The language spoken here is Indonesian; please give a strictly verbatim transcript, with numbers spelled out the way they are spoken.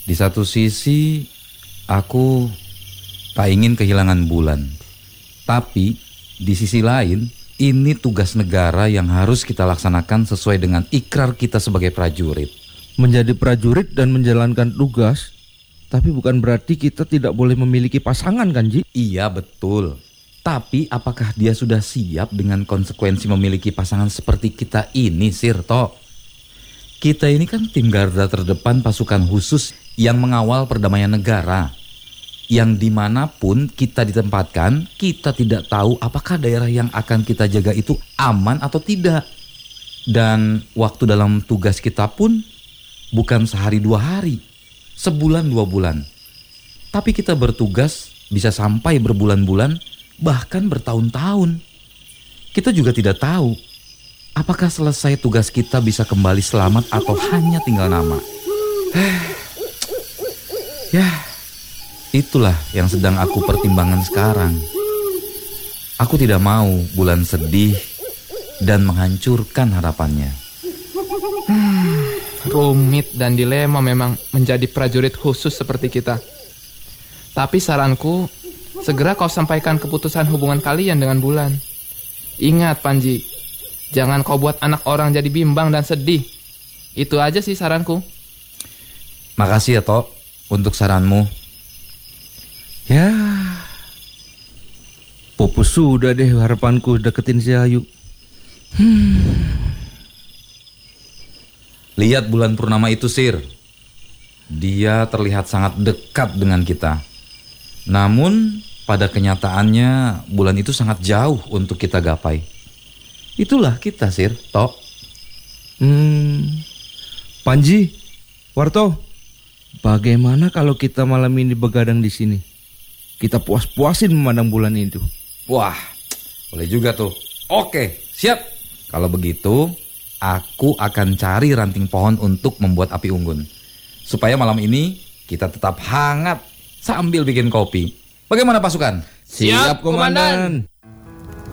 Di satu sisi, aku tak ingin kehilangan Bulan. Tapi, di sisi lain, ini tugas negara yang harus kita laksanakan sesuai dengan ikrar kita sebagai prajurit. Menjadi prajurit dan menjalankan tugas, tapi bukan berarti kita tidak boleh memiliki pasangan kan, Ji? Iya, betul. Tapi apakah dia sudah siap dengan konsekuensi memiliki pasangan seperti kita ini, Sirto? Kita ini kan tim garda terdepan pasukan khusus yang mengawal perdamaian negara. Yang dimanapun kita ditempatkan, kita tidak tahu apakah daerah yang akan kita jaga itu aman atau tidak. Dan waktu dalam tugas kita pun bukan sehari dua hari, sebulan dua bulan. Tapi kita bertugas bisa sampai berbulan-bulan, bahkan bertahun-tahun. Kita juga tidak tahu apakah selesai tugas kita bisa kembali selamat atau hanya tinggal nama. Ya, itulah yang sedang aku pertimbangkan sekarang. Aku tidak mau Bulan sedih dan menghancurkan harapannya. Hmm, rumit dan dilema memang menjadi prajurit khusus seperti kita. Tapi saranku, segera kau sampaikan keputusan hubungan kalian dengan Bulan. Ingat Panji, jangan kau buat anak orang jadi bimbang dan sedih. Itu aja sih saranku. Makasih ya Tok untuk saranmu. Ya, Popo sudah deh harapanku deketin si Ayu. Hmm. Lihat bulan purnama itu, Sir. Dia terlihat sangat dekat dengan kita. Namun pada kenyataannya bulan itu sangat jauh untuk kita gapai. Itulah kita, Sir, Tok. Hmm. Panji, Warto, bagaimana kalau kita malam ini begadang di sini? Kita puas-puasin memandang bulan itu. Wah, boleh juga tuh. Oke, siap. Kalau begitu, aku akan cari ranting pohon untuk membuat api unggun. Supaya malam ini kita tetap hangat sambil bikin kopi. Bagaimana pasukan? Siap, Komandan.